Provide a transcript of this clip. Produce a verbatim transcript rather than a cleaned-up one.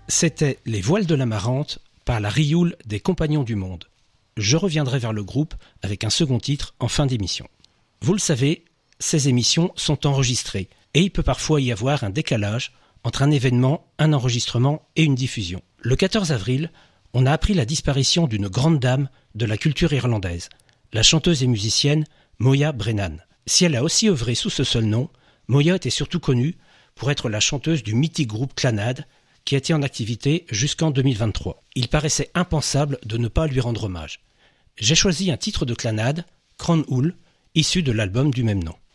C'était Les Voiles de l'Amarante par la Rioule des Compagnons du Monde. Je reviendrai vers le groupe avec un second titre en fin d'émission. Vous le savez, ces émissions sont enregistrées et il peut parfois y avoir un décalage entre un événement, un enregistrement et une diffusion. Le quatorze avril, on a appris la disparition d'une grande dame de la culture irlandaise, la chanteuse et musicienne Moya Brennan. Si elle a aussi œuvré sous ce seul nom, Moya était surtout connue pour être la chanteuse du mythique groupe Clannad, qui était en activité jusqu'en deux mille vingt-trois. Il paraissait impensable de ne pas lui rendre hommage. J'ai choisi un titre de Clannad, Crown Hool, issu de l'album du même nom.